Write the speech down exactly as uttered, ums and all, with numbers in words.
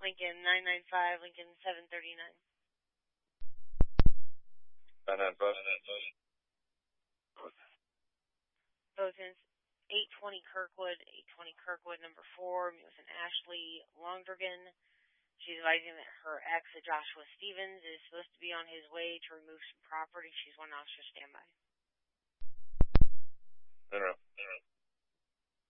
Lincoln nine nine five, Lincoln seven thirty-nine. nine nine five. Bosens eight twenty Kirkwood, eight twenty Kirkwood, number four, meet with an Ashley Longdrigan. She's advising that her ex, Joshua Stevens, is supposed to be on his way to remove some property. She's one officer standby. Interrupt. Interrupt.